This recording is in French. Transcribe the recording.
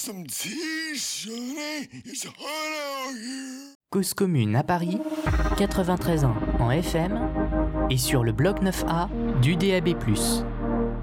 some tea, Johnny? It's hot out here. Cause commune à Paris, 93 ans en FM et sur le bloc 9A du DAB+.